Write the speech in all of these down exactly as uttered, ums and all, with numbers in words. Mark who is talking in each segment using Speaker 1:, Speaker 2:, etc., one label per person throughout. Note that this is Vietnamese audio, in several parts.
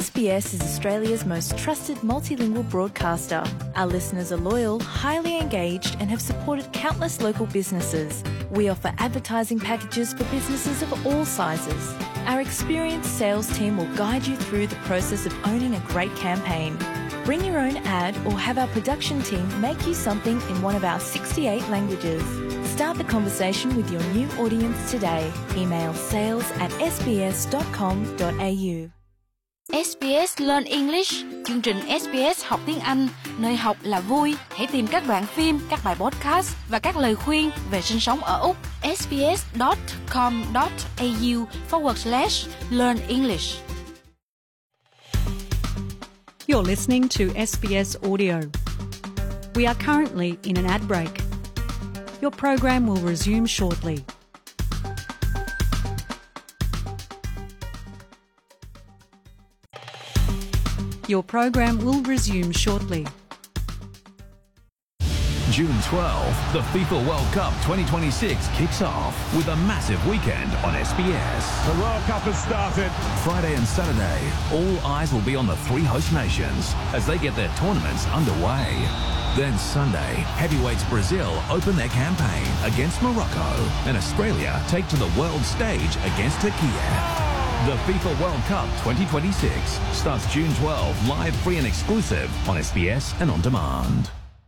Speaker 1: S B S is Australia's most trusted multilingual broadcaster. Our listeners are loyal, highly engaged, and have supported countless local businesses. We offer advertising packages for businesses of all sizes. Our experienced sales team will guide you through the process of owning a great campaign. Bring your own ad or have our production team make you something in one of our sixty-eight languages. Start the conversation with your new audience today. Email sales at s b s dot com dot a u.
Speaker 2: ét bê ét Learn English, chương trình ét bê ét học tiếng Anh, nơi học là vui. Hãy tìm các đoạn phim, các bài podcast và các lời khuyên về sinh sống ở Úc. s b s dot com dot a u forward slash learn English.
Speaker 3: You're listening to S B S Audio. We are currently in an ad break. Your program will resume shortly. Your program will resume shortly.
Speaker 4: June twelfth, the FIFA World Cup twenty twenty-six kicks off with a massive weekend on S B S.
Speaker 5: The World Cup has started.
Speaker 4: Friday and Saturday, all eyes will be on the three host nations as they get their tournaments underway. Then Sunday, heavyweights Brazil open their campaign against Morocco and Australia take to the world stage against Turkey. The FIFA World Cup twenty twenty-six starts June twelfth, live, free and exclusive on S B S and on demand.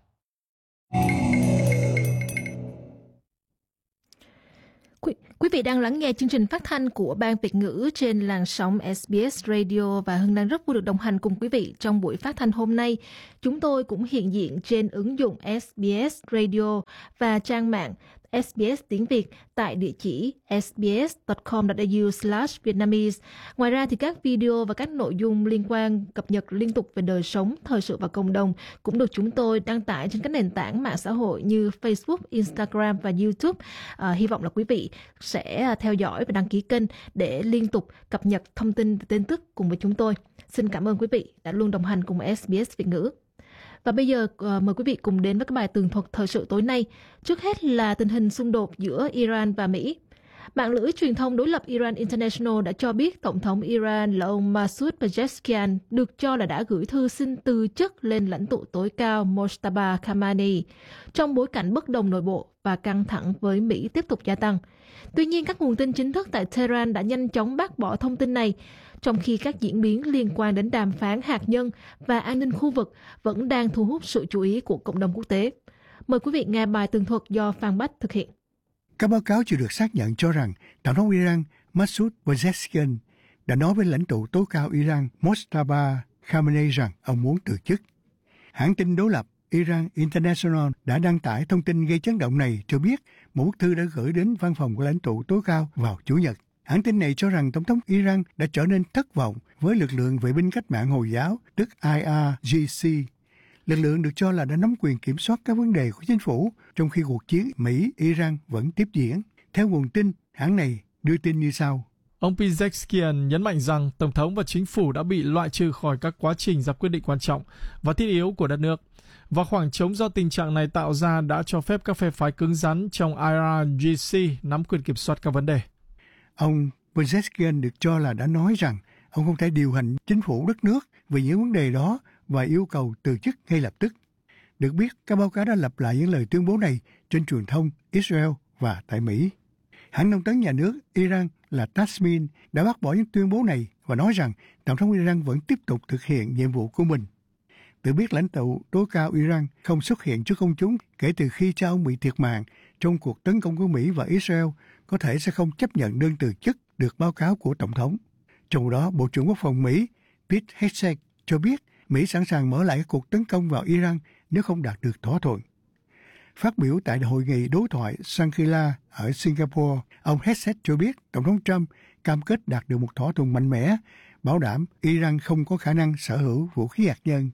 Speaker 6: Quý, quý vị đang lắng nghe chương trình phát thanh của Ban Việt ngữ trên làn sóng S B S Radio và Hưng đang rất vui được đồng hành cùng quý vị trong buổi phát thanh hôm nay. Chúng tôi cũng hiện diện trên ứng dụng S B S Radio và trang mạng S B S tiếng Việt tại địa chỉ s b s dot com dot a u slash vietnamese. Ngoài ra thì các video và các nội dung liên quan cập nhật liên tục về đời sống, thời sự và cộng đồng cũng được chúng tôi đăng tải trên các nền tảng mạng xã hội như Facebook, Instagram và YouTube. À, hy vọng là quý vị sẽ theo dõi và đăng ký kênh để liên tục cập nhật thông tin và tin tức cùng với chúng tôi. Xin cảm ơn quý vị đã luôn đồng hành cùng S B S Việt ngữ. Và bây giờ uh, mời quý vị cùng đến với các bài tường thuật thời sự tối nay. Trước hết là tình hình xung đột giữa Iran và Mỹ. Mạng lưới truyền thông đối lập Iran International đã cho biết Tổng thống Iran là ông Masoud Pezeshkian được cho là đã gửi thư xin từ chức lên lãnh tụ tối cao Mojtaba Khamenei trong bối cảnh bất đồng nội bộ và căng thẳng với Mỹ tiếp tục gia tăng. Tuy nhiên, các nguồn tin chính thức tại Tehran đã nhanh chóng bác bỏ thông tin này, trong khi các diễn biến liên quan đến đàm phán hạt nhân và an ninh khu vực vẫn đang thu hút sự chú ý của cộng đồng quốc tế. Mời quý vị nghe bài tường thuật do Phan Bách thực hiện.
Speaker 7: Các báo cáo chưa được xác nhận cho rằng Tổng thống Iran Masoud Pezeshkian đã nói với lãnh tụ tối cao Iran Mojtaba Khamenei rằng ông muốn từ chức. Hãng tin đối lập Iran International đã đăng tải thông tin gây chấn động này, cho biết một bức thư đã gửi đến văn phòng của lãnh tụ tối cao vào Chủ nhật. Hãng tin này cho rằng Tổng thống Iran đã trở nên thất vọng với lực lượng vệ binh cách mạng Hồi giáo, tức I R G C. Lực lượng được cho là đã nắm quyền kiểm soát các vấn đề của chính phủ, trong khi cuộc chiến Mỹ-Iran vẫn tiếp diễn. Theo nguồn tin, hãng này đưa tin như sau.
Speaker 8: Ông Pezeshkian nhấn mạnh rằng Tổng thống và chính phủ đã bị loại trừ khỏi các quá trình ra quyết định quan trọng và thiết yếu của đất nước. Và khoảng trống do tình trạng này tạo ra đã cho phép các phe phái cứng rắn trong I R G C nắm quyền kiểm soát các vấn đề.
Speaker 7: Ông Pezeshkian được cho là đã nói rằng ông không thể điều hành chính phủ đất nước vì những vấn đề đó và yêu cầu từ chức ngay lập tức. Được biết, các báo cáo đã lặp lại những lời tuyên bố này trên truyền thông Israel và tại Mỹ. Hãng thông tấn nhà nước Iran là Tasmin đã bác bỏ những tuyên bố này và nói rằng Tổng thống Iran vẫn tiếp tục thực hiện nhiệm vụ của mình. Được biết, lãnh tụ tối cao Iran không xuất hiện trước công chúng kể từ khi cha ông bị thiệt mạng trong cuộc tấn công của Mỹ và Israel, có thể sẽ không chấp nhận đơn từ chức được báo cáo của Tổng thống. Trong đó, Bộ trưởng Quốc phòng Mỹ Pete Hegseth cho biết Mỹ sẵn sàng mở lại cuộc tấn công vào Iran nếu không đạt được thỏa thuận. Phát biểu tại hội nghị đối thoại Shangri-La ở Singapore, ông Hegseth cho biết Tổng thống Trump cam kết đạt được một thỏa thuận mạnh mẽ, bảo đảm Iran không có khả năng sở hữu vũ khí hạt nhân.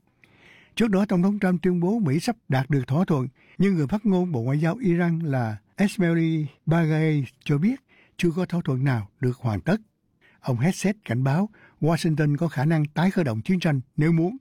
Speaker 7: Trước đó, Tổng thống Trump tuyên bố Mỹ sắp đạt được thỏa thuận, nhưng người phát ngôn Bộ Ngoại giao Iran là Esmaili Baghaei cho biết chưa có thỏa thuận nào được hoàn tất. Ông Hegseth cảnh báo Washington có khả năng tái khởi động chiến tranh nếu muốn.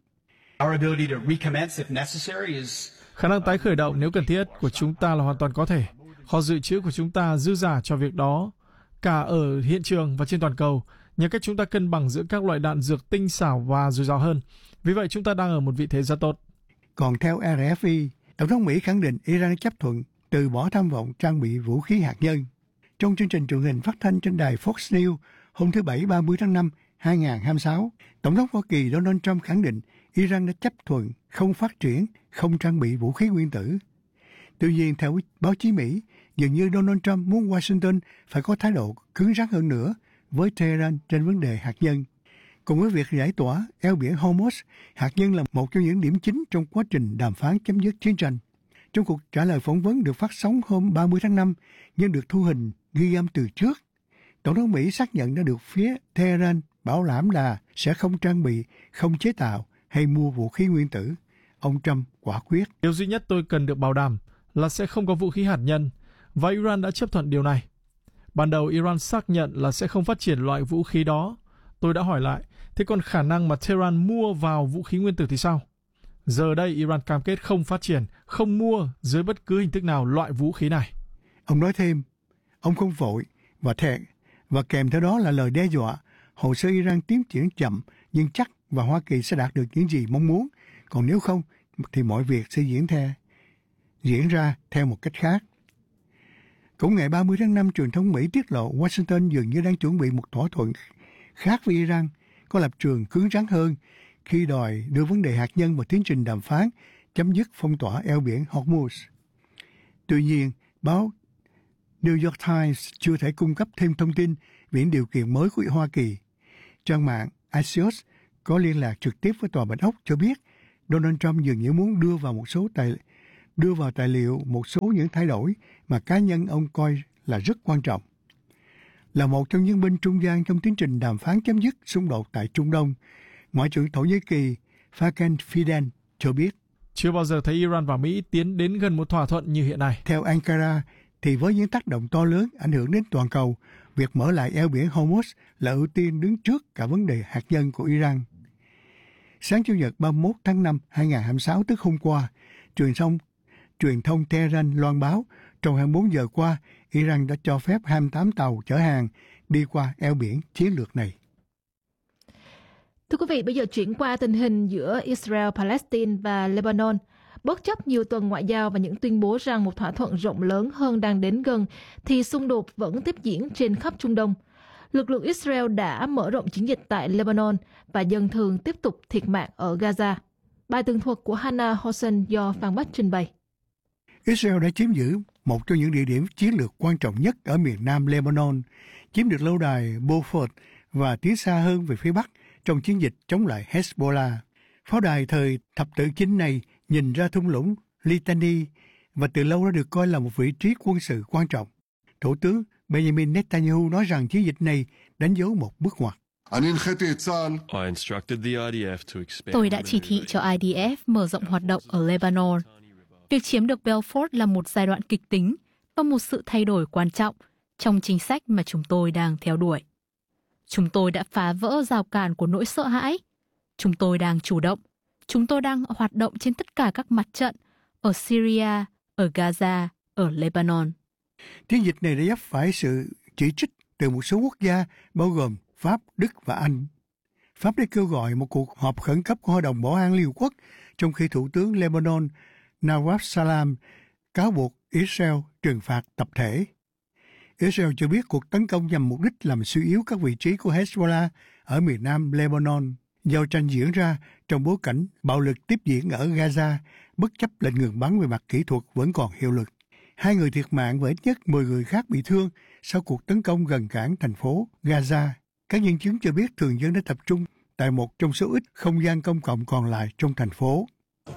Speaker 8: Khả năng tái khởi động nếu cần thiết của chúng ta là hoàn toàn có thể. Kho dự trữ của chúng ta dư dả cho việc đó, cả ở hiện trường và trên toàn cầu. nhờ cách chúng ta cân bằng giữa các loại đạn dược tinh xảo và dồi dào hơn. Vì vậy chúng ta đang ở một vị thế rất tốt.
Speaker 7: Còn theo rờ ép i, Tổng thống Mỹ khẳng định Iran đã chấp thuận từ bỏ tham vọng trang bị vũ khí hạt nhân. Trong chương trình truyền hình phát thanh trên đài Fox News hôm thứ Bảy ba mươi tháng năm hai nghìn không trăm hai mươi sáu, Tổng thống Hoa Kỳ Donald Trump khẳng định Iran đã chấp thuận không phát triển, không trang bị vũ khí nguyên tử. Tuy nhiên, theo báo chí Mỹ, dường như Donald Trump muốn Washington phải có thái độ cứng rắn hơn nữa với Tehran trên vấn đề hạt nhân. Cùng với việc giải tỏa eo biển Hormuz, hạt nhân là một trong những điểm chính trong quá trình đàm phán chấm dứt chiến tranh. Trong cuộc trả lời phỏng vấn được phát sóng hôm ba mươi tháng năm, nhưng được thu hình ghi âm từ trước, Tổng thống Mỹ xác nhận đã được phía Tehran bảo đảm là sẽ không trang bị, không chế tạo hay mua vũ khí nguyên tử. Ông Trump quả quyết.
Speaker 8: Điều duy nhất tôi cần được bảo đảm là sẽ không có vũ khí hạt nhân, và Iran đã chấp thuận điều này. Ban đầu Iran xác nhận là sẽ không phát triển loại vũ khí đó. Tôi đã hỏi lại, thế còn khả năng mà Tehran mua vào vũ khí nguyên tử thì sao? Giờ đây Iran cam kết không phát triển, không mua dưới bất cứ hình thức nào loại vũ khí này.
Speaker 7: Ông nói thêm, ông không vội và thẹn, và kèm theo đó là lời đe dọa, hồ sơ Iran tiến triển chậm nhưng chắc và Hoa Kỳ sẽ đạt được những gì mong muốn, còn nếu không thì mọi việc sẽ diễn theo, diễn ra theo một cách khác. Cũng ngày ba mươi tháng năm, truyền thông Mỹ tiết lộ Washington dường như đang chuẩn bị một thỏa thuận khác với Iran, có lập trường cứng rắn hơn khi đòi đưa vấn đề hạt nhân vào tiến trình đàm phán chấm dứt phong tỏa eo biển Hormuz. Tuy nhiên, báo New York Times chưa thể cung cấp thêm thông tin về những điều kiện mới của Hoa Kỳ. Trang mạng Axios có liên lạc trực tiếp với Tòa Bạch Ốc cho biết Donald Trump dường như muốn đưa vào một số tài đưa vào tài liệu một số những thay đổi mà cá nhân ông coi là rất quan trọng. Là một trong những bên trung gian trong tiến trình đàm phán chấm dứt xung đột tại Trung Đông, Ngoại trưởng Thổ Nhĩ Kỳ Fakan Fidan cho biết
Speaker 8: chưa bao giờ thấy Iran và Mỹ tiến đến gần một thỏa thuận như hiện nay.
Speaker 7: Theo Ankara, thì với những tác động to lớn ảnh hưởng đến toàn cầu, việc mở lại eo biển Hormuz là ưu tiên đứng trước cả vấn đề hạt nhân của Iran. Sáng Chủ nhật ba mươi mốt tháng năm hai nghìn không trăm hai mươi sáu, tức hôm qua, truyền thông, truyền thông Tehran loan báo trong hai mươi bốn giờ qua, Iran đã cho phép hai mươi tám tàu chở hàng đi qua eo biển chiến lược này.
Speaker 6: Thưa quý vị, bây giờ chuyển qua tình hình giữa Israel, Palestine và Lebanon. Bất chấp nhiều tuần ngoại giao và những tuyên bố rằng một thỏa thuận rộng lớn hơn đang đến gần, thì xung đột vẫn tiếp diễn trên khắp Trung Đông. Lực lượng Israel đã mở rộng chiến dịch tại Lebanon và dân thường tiếp tục thiệt mạng ở Gaza. Bài tường thuật của Hannah Hossein do Phan Bách trình bày.
Speaker 7: Israel đã chiếm giữ một trong những địa điểm chiến lược quan trọng nhất ở miền nam Lebanon, chiếm được lâu đài Beaufort và tiến xa hơn về phía bắc trong chiến dịch chống lại Hezbollah. Pháo đài thời thập tự chinh này nhìn ra thung lũng Litani và từ lâu đã được coi là một vị trí quân sự quan trọng. Thủ tướng Benjamin Netanyahu nói rằng chiến dịch này đánh dấu một bước ngoặt.
Speaker 9: Tôi đã chỉ thị cho i đê ép mở rộng hoạt động ở Lebanon. Việc chiếm được Beaufort là một giai đoạn kịch tính và một sự thay đổi quan trọng trong chính sách mà chúng tôi đang theo đuổi. Chúng tôi đã phá vỡ rào cản của nỗi sợ hãi. Chúng tôi đang chủ động. Chúng tôi đang hoạt động trên tất cả các mặt trận ở Syria, ở Gaza, ở Lebanon.
Speaker 7: Chiến dịch này đã vấp phải sự chỉ trích từ một số quốc gia bao gồm Pháp, Đức và Anh. Pháp đã kêu gọi một cuộc họp khẩn cấp của Hội đồng Bảo an Liên Hợp Quốc, trong khi Thủ tướng Lebanon Nawaf Salam cáo buộc Israel trừng phạt tập thể. Israel cho biết cuộc tấn công nhằm mục đích làm suy yếu các vị trí của Hezbollah ở miền nam Lebanon. Giao tranh diễn ra trong bối cảnh bạo lực tiếp diễn ở Gaza, bất chấp lệnh ngừng bắn về mặt kỹ thuật vẫn còn hiệu lực. Hai người thiệt mạng và ít nhất mười người khác bị thương sau cuộc tấn công gần cảng thành phố Gaza. Các nhân chứng cho biết thường dân đã tập trung tại một trong số ít không gian công cộng còn lại trong thành phố.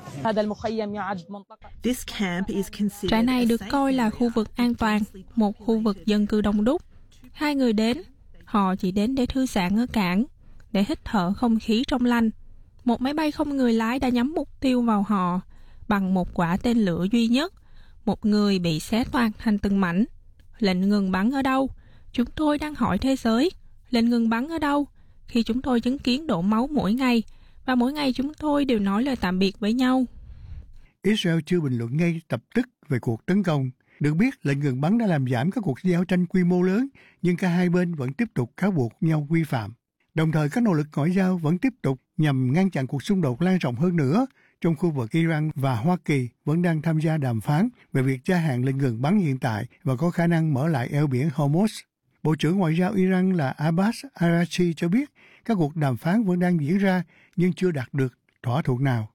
Speaker 10: Trại này được coi là khu vực an toàn, một khu vực dân cư đông đúc. Hai người đến, họ chỉ đến để thư giãn ở cảng, để hít thở không khí trong lành. Một máy bay không người lái đã nhắm mục tiêu vào họ bằng một quả tên lửa duy nhất. Một người bị xé toạc thành từng mảnh. Lệnh ngừng bắn ở đâu? Chúng tôi đang hỏi thế giới. Lệnh ngừng bắn ở đâu? Khi chúng tôi chứng kiến đổ máu mỗi ngày, và mỗi ngày chúng tôi đều nói lời tạm biệt với nhau.
Speaker 7: Israel chưa bình luận ngay lập tức về cuộc tấn công. Được biết, lệnh ngừng bắn đã làm giảm các cuộc giao tranh quy mô lớn, nhưng cả hai bên vẫn tiếp tục cáo buộc nhau vi phạm. Đồng thời, các nỗ lực ngoại giao vẫn tiếp tục nhằm ngăn chặn cuộc xung đột lan rộng hơn nữa. Trong khu vực, Iran và Hoa Kỳ vẫn đang tham gia đàm phán về việc gia hạn lệnh ngừng bắn hiện tại và có khả năng mở lại eo biển Hormuz. Bộ trưởng Ngoại giao Iran là Abbas Araghchi cho biết các cuộc đàm phán vẫn đang diễn ra nhưng chưa đạt được thỏa thuận nào.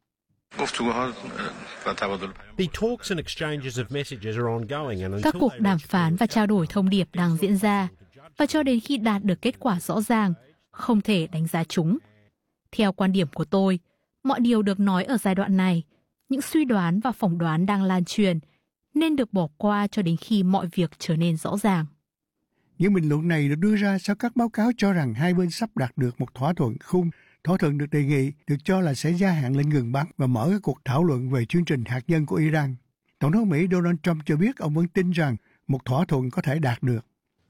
Speaker 9: Các cuộc đàm phán và trao đổi thông điệp đang diễn ra, và cho đến khi đạt được kết quả rõ ràng, không thể đánh giá chúng. Theo quan điểm của tôi, mọi điều được nói ở giai đoạn này, những suy đoán và phỏng đoán đang lan truyền, nên được bỏ qua cho đến khi mọi việc trở nên rõ ràng.
Speaker 7: Những bình luận này được đưa ra sau các báo cáo cho rằng hai bên sắp đạt được một thỏa thuận khung. Thỏa thuận được đề nghị được cho là sẽ gia hạn lệnh ngừng bắn và mở các cuộc thảo luận về chương trình hạt nhân của Iran. Tổng thống Mỹ Donald Trump cho biết ông vẫn tin rằng một thỏa thuận có thể đạt được.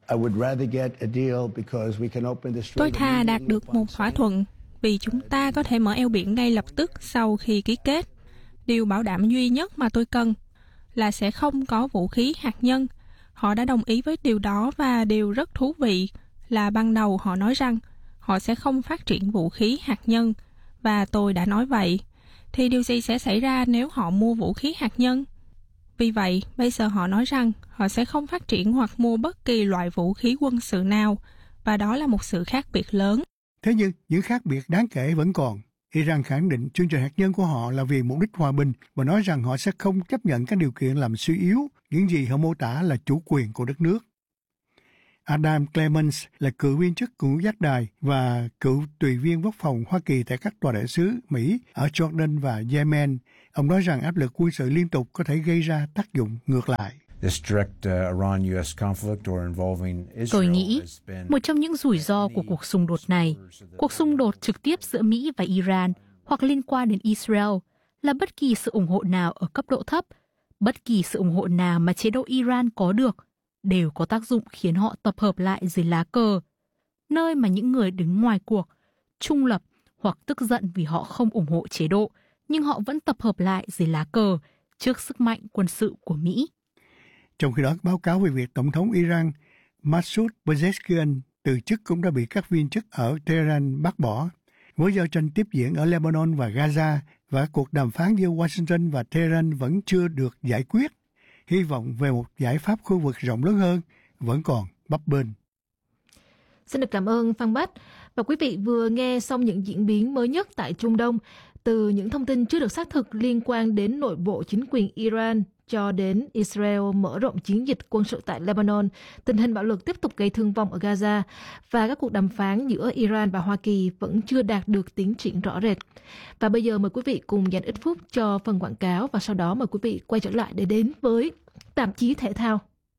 Speaker 10: Tôi thà đạt được một thỏa thuận vì chúng ta có thể mở eo biển ngay lập tức sau khi ký kết. Điều bảo đảm duy nhất mà tôi cần là sẽ không có vũ khí hạt nhân. Họ đã đồng ý với điều đó, và điều rất thú vị là ban đầu họ nói rằng họ sẽ không phát triển vũ khí hạt nhân, và tôi đã nói vậy. Thì điều gì sẽ xảy ra nếu họ mua vũ khí hạt nhân? Vì vậy, bây giờ họ nói rằng họ sẽ không phát triển hoặc mua bất kỳ loại vũ khí quân sự nào, và đó là một sự khác biệt lớn.
Speaker 7: Thế nhưng, những khác biệt đáng kể vẫn còn. Iran khẳng định chương trình hạt nhân của họ là vì mục đích hòa bình và nói rằng họ sẽ không chấp nhận các điều kiện làm suy yếu những gì họ mô tả là chủ quyền của đất nước. Adam Clements là cựu viên chức của giác đài và cựu tùy viên quốc phòng Hoa Kỳ tại các tòa đại sứ Mỹ ở Jordan và Yemen. Ông nói rằng áp lực quân sự liên tục có thể gây ra tác dụng ngược lại.
Speaker 9: Tôi nghĩ một trong những rủi ro của cuộc xung đột này, cuộc xung đột trực tiếp giữa Mỹ và Iran hoặc liên quan đến Israel, là bất kỳ sự ủng hộ nào ở cấp độ thấp, bất kỳ sự ủng hộ nào mà chế độ Iran có được, đều có tác dụng khiến họ tập hợp lại dưới lá cờ, nơi mà những người đứng ngoài cuộc, trung lập hoặc tức giận vì họ không ủng hộ chế độ, nhưng họ vẫn tập hợp lại dưới lá cờ trước sức mạnh quân sự của Mỹ.
Speaker 7: Trong khi đó, báo cáo về việc Tổng thống Iran Masoud Pezeshkian từ chức cũng đã bị các viên chức ở Tehran bác bỏ. Với giao tranh tiếp diễn ở Lebanon và Gaza và cuộc đàm phán giữa Washington và Tehran vẫn chưa được giải quyết, hy vọng về một giải pháp khu vực rộng lớn hơn vẫn còn bấp bênh.
Speaker 6: Xin được cảm ơn Phan Bách. Và quý vị vừa nghe xong những diễn biến mới nhất tại Trung Đông, từ những thông tin chưa được xác thực liên quan đến nội bộ chính quyền Iran cho đến Israel mở rộng chiến dịch quân sự tại Lebanon, tình hình bạo lực tiếp tục gây thương vong ở Gaza và các cuộc đàm phán giữa Iran và Hoa Kỳ vẫn chưa đạt được tiến triển rõ rệt. Và bây giờ mời quý vị cùng dành ít phút cho phần quảng cáo và sau đó mời quý vị quay trở lại để đến với tạp chí thể thao.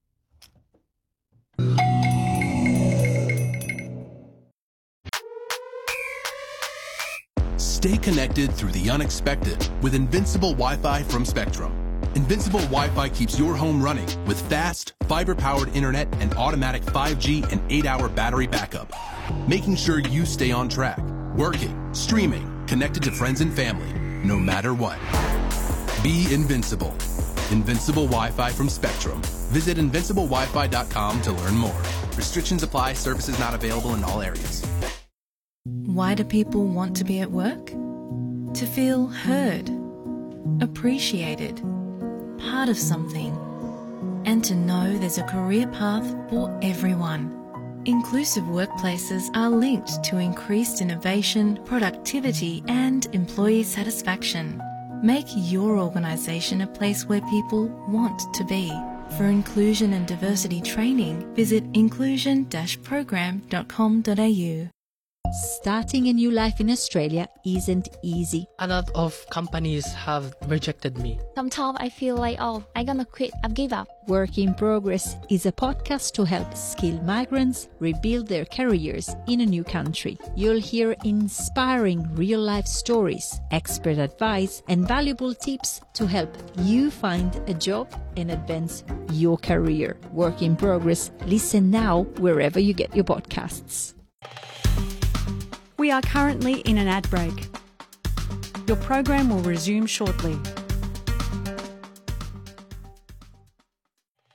Speaker 11: Stay connected through the unexpected with Invincible Wi-Fi from Spectrum. Invincible Wi-Fi keeps your home running with fast, fiber-powered internet and automatic five G and eight hour battery backup, making sure you stay on track, working, streaming, connected to friends and family, no matter what. Be invincible. Invincible Wi-Fi from Spectrum. Visit invincible wifi dot com to learn more. Restrictions apply. Services not available in all areas.
Speaker 1: Why do people want to be at work? To feel heard, appreciated, part of something, and to know there's a career path for everyone. Inclusive workplaces are linked to increased innovation, productivity, and employee satisfaction. Make your organisation a place where people want to be. For inclusion and diversity training, visit inclusion dash program dot com dot a u.
Speaker 12: Starting a new life in Australia isn't easy.
Speaker 13: A lot of companies have rejected me.
Speaker 14: Sometimes I feel like, oh, I'm gonna quit, I've give up.
Speaker 12: Work in Progress is a podcast to help skilled migrants rebuild their careers in a new country. You'll hear inspiring real-life stories, expert advice, and valuable tips to help you find a job and advance your career. Work in Progress. Listen now wherever you get your podcasts.
Speaker 3: We are currently in an ad break. Your program will resume shortly.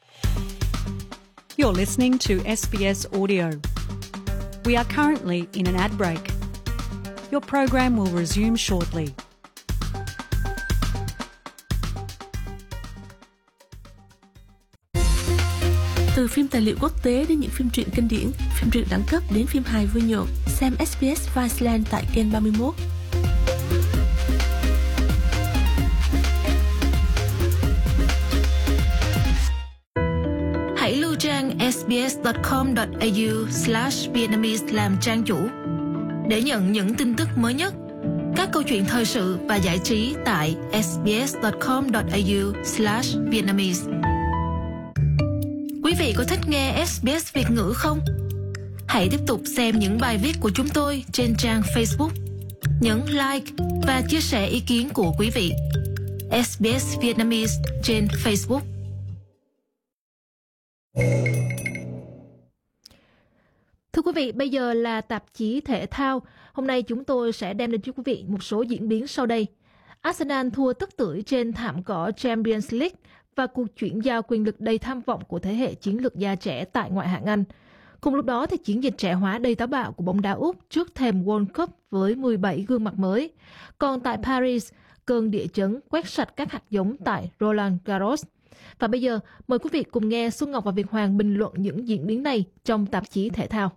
Speaker 3: You're listening to S B S Audio. We are currently in an ad break. Your program will resume shortly.
Speaker 15: Từ phim tài liệu quốc tế đến những phim truyện kinh điển, phim truyện đẳng cấp đến phim hài vui nhộn, xem ét bê ét Viceland tại kênh ba mươi mốt.
Speaker 6: Hãy lưu trang sbs.com.au slash Vietnamese làm trang chủ để nhận những tin tức mới nhất, các câu chuyện thời sự và giải trí tại sbs.com.au slash Vietnamese. Quý vị có thích nghe ét bê ét Việt ngữ không? Hãy tiếp tục xem những bài viết của chúng tôi trên trang Facebook. Nhấn like và chia sẻ ý kiến của quý vị. ét bê ét Vietnamese trên Facebook. Thưa quý vị, bây giờ là tạp chí thể thao. Hôm nay chúng tôi sẽ đem đến cho quý vị một số diễn biến sau đây. Arsenal thua tức tưởi trên thảm cỏ Champions League và cuộc chuyển giao quyền lực đầy tham vọng của thế hệ chiến lược gia trẻ tại ngoại hạng Anh. Cùng lúc đó thì chiến dịch trẻ hóa đầy táo bạo của bóng đá Úc trước thềm World Cup với mười bảy gương mặt mới. Còn tại Paris, cơn địa chấn quét sạch các hạt giống tại Roland Garros. Và bây giờ, mời quý vị cùng nghe Xuân Ngọc và Việt Hoàng bình luận những diễn biến này trong tạp chí thể thao.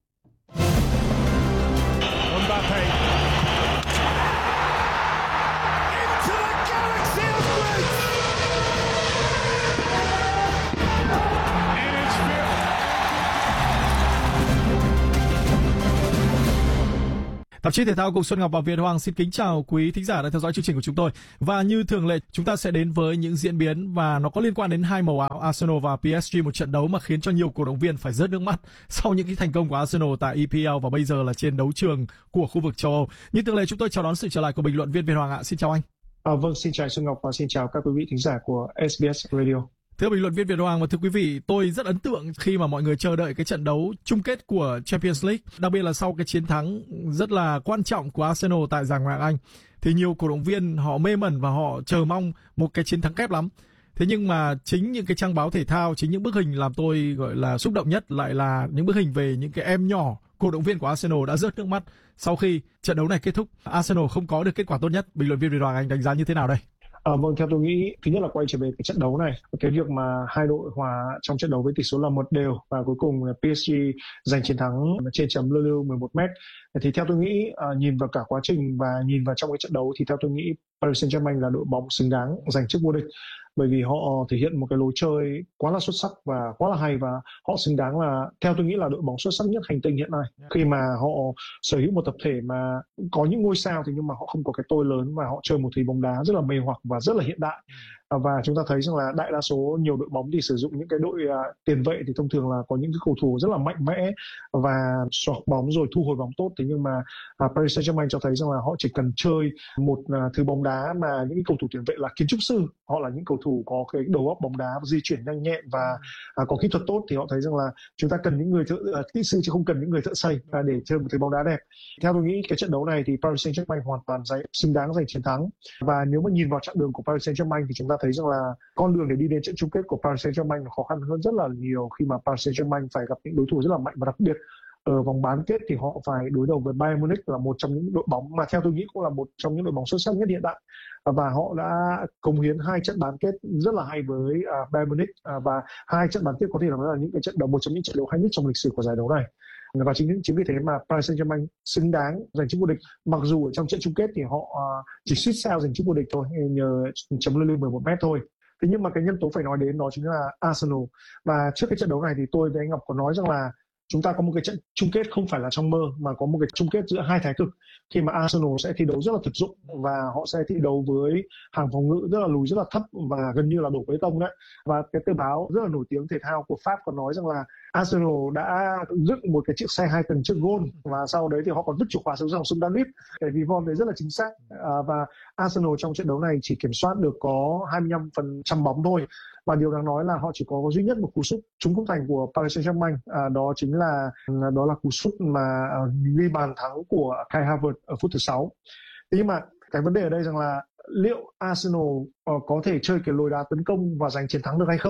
Speaker 8: Tạp chí thể thao cùng Xuân Ngọc và Việt Hoàng xin kính chào quý thính giả đang theo dõi chương trình của chúng tôi. Và như thường lệ, chúng ta sẽ đến với những diễn biến và nó có liên quan đến hai màu áo Arsenal và pê ét giê, một trận đấu mà khiến cho nhiều cổ động viên phải rớt nước mắt sau những cái thành công của Arsenal tại e pê lờ và bây giờ là trên đấu trường của khu vực châu Âu. Như thường lệ, chúng tôi chào đón sự trở lại của bình luận viên Việt Hoàng ạ. Xin chào anh.
Speaker 16: À, vâng, xin chào Xuân Ngọc và xin chào các quý vị thính giả của ét bê ét Radio.
Speaker 8: Thưa bình luận viên Việt Hoàng và thưa quý vị, tôi rất ấn tượng khi mà mọi người chờ đợi cái trận đấu chung kết của Champions League, đặc biệt là sau cái chiến thắng rất là quan trọng của Arsenal tại giàn ngoại hạng Anh. Thì nhiều cổ động viên họ mê mẩn và họ chờ mong một cái chiến thắng kép lắm. Thế nhưng mà chính những cái trang báo thể thao, chính những bức hình làm tôi gọi là xúc động nhất lại là những bức hình về những cái em nhỏ cổ động viên của Arsenal đã rớt nước mắt sau khi trận đấu này kết thúc. Arsenal không có được kết quả tốt nhất. Bình luận viên Việt Hoàng, anh đánh giá như thế nào đây?
Speaker 16: À, vâng, theo tôi nghĩ, thứ nhất là quay trở về cái trận đấu này, cái việc mà hai đội hòa trong trận đấu với tỷ số là một đều và cuối cùng pê ét giê giành chiến thắng trên chấm lưu lưu mười một mét. Thì theo tôi nghĩ, à, nhìn vào cả quá trình và nhìn vào trong cái trận đấu thì theo tôi nghĩ Paris Saint-Germain là đội bóng xứng đáng giành chức vô địch. Bởi vì họ thể hiện một cái lối chơi quá là xuất sắc và quá là hay và họ xứng đáng là, theo tôi nghĩ là đội bóng xuất sắc nhất hành tinh hiện nay. Khi mà họ sở hữu một tập thể mà có những ngôi sao thì nhưng mà họ không có cái tôi lớn và họ chơi một thứ bóng đá rất là mê hoặc và rất là hiện đại. Và chúng ta thấy rằng là đại đa số nhiều đội bóng thì sử dụng những cái đội uh, tiền vệ thì thông thường là có những cái cầu thủ rất là mạnh mẽ và xoạc bóng rồi thu hồi bóng tốt. Thế nhưng mà uh, Paris Saint-Germain cho thấy rằng là họ chỉ cần chơi một uh, thứ bóng đá mà những cái cầu thủ tiền vệ là kiến trúc sư, họ là những cầu thủ có cái đầu óc bóng đá di chuyển nhanh nhẹn và uh, có kỹ thuật tốt, thì họ thấy rằng là chúng ta cần những người thợ uh, kỹ sư chứ không cần những người thợ xây uh, để chơi một thứ bóng đá đẹp. Theo tôi nghĩ cái trận đấu này thì Paris Saint-Germain hoàn toàn giành, xứng đáng giành chiến thắng. Và nếu mà nhìn vào chặng đường của Paris Saint-Germain thì chúng ta thấy rằng là con đường để đi đến trận chung kết của Paris Saint-Germain khó khăn hơn rất là nhiều khi mà Paris Saint-Germain phải gặp những đối thủ rất là mạnh và đặc biệt ở vòng bán kết thì họ phải đối đầu với Bayern Munich là một trong những đội bóng mà theo tôi nghĩ cũng là một trong những đội bóng xuất sắc nhất hiện tại, và họ đã cống hiến hai trận bán kết rất là hay với uh, Bayern Munich, uh, và hai trận bán kết có thể nói là những cái trận đấu một trong những trận đấu hay nhất trong lịch sử của giải đấu này. Và chính chính vì thế mà Paris Saint-Germain xứng đáng giành chức vô địch, mặc dù ở trong trận chung kết thì họ uh, chỉ suýt sao giành chức vô địch thôi nhờ chấm lưu lưu mười một mét thôi. Thế nhưng mà cái nhân tố phải nói đến đó chính là Arsenal. Và trước cái trận đấu này thì tôi với anh Ngọc có nói rằng là chúng ta có một cái trận chung kết không phải là trong mơ mà có một cái chung kết giữa hai thái cực, khi mà Arsenal sẽ thi đấu rất là thực dụng và họ sẽ thi đấu với hàng phòng ngự rất là lùi, rất là thấp và gần như là đổ bê tông đấy. Và cái tờ báo rất là nổi tiếng thể thao của Pháp còn nói rằng là Arsenal đã dựng một cái chiếc xe hai tầng trước gôn và sau đấy thì họ còn vứt chìa khóa xuống dòng sông Danube. Cái ví von đấy rất là chính xác. À, và Arsenal trong trận đấu này chỉ kiểm soát được có hai mươi lăm phần trăm bóng thôi. Và điều đáng nói là họ chỉ có duy nhất một cú sút trúng khung thành của Paris Saint-Germain, à, đó chính là đó là cú sút mà uh, ghi bàn thắng của Kai Havertz ở phút thứ sáu. Thế nhưng mà cái vấn đề ở đây rằng là liệu Arsenal uh, có thể chơi cái lối đá tấn công và giành chiến thắng được hay không?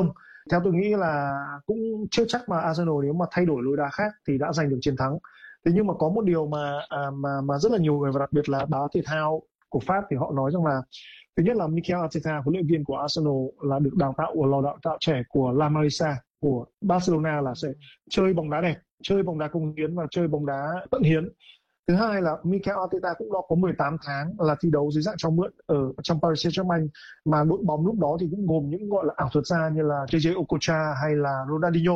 Speaker 16: Theo tôi nghĩ là cũng chưa chắc mà Arsenal nếu mà thay đổi lối đá khác thì đã giành được chiến thắng. Thế nhưng mà có một điều mà à, mà mà rất là nhiều người và đặc biệt là báo thể thao của Pháp thì họ nói rằng là thứ nhất là Mikel Arteta, huấn luyện viên của Arsenal, là được đào tạo của lò đào tạo trẻ của La Masia của Barcelona, là sẽ chơi bóng đá đẹp, chơi bóng đá công hiến và chơi bóng đá tận hiến. Thứ hai là Mikel Arteta cũng đã có mười tám tháng là thi đấu dưới dạng cho mượn ở trong Paris Saint-Germain, mà đội bóng lúc đó thì cũng gồm những gọi là ảo thuật gia như là J J Okocha hay là Ronaldinho.